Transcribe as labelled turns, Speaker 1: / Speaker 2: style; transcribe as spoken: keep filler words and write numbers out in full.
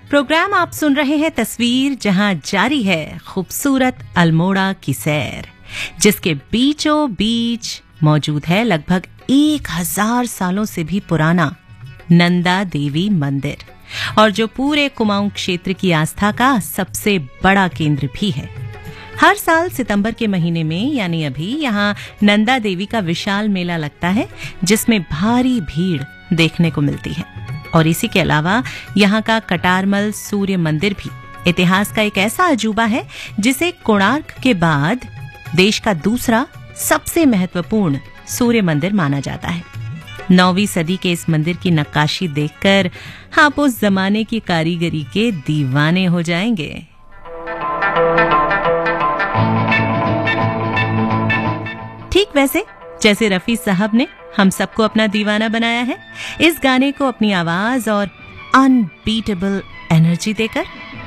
Speaker 1: Programme आप सुन रहे हैं तस्वीर, जहां जारी है खूबसूरत अल्मोड़ा की सैर, जिसके बीचों बीच मौजूद है लगभग एक हजार सालों से भी पुराना नंदा देवी मंदिर, और जो पूरे कुमाऊं क्षेत्र की आस्था का सबसे बड़ा केंद्र भी है। हर साल सितंबर के महीने में यानी अभी यहाँ नंदा देवी का विशाल मेला लगता है, जिसमें भारी भीड़ देखने को मिलती है। और इसी के अलावा यहाँ का कटारमल सूर्य मंदिर भी इतिहास का एक ऐसा अजूबा है जिसे कोणार्क के बाद देश का दूसरा सबसे महत्वपूर्ण सूर्य मंदिर माना जाता है। नौवीं सदी के इस मंदिर की नक्काशी देखकर आप उस जमाने की कारीगरी के दीवाने हो जाएंगे। ठीक वैसे जैसे रफी साहब ने हम सबको अपना दीवाना बनाया है, इस गाने को अपनी आवाज और अनबीटेबल एनर्जी देकर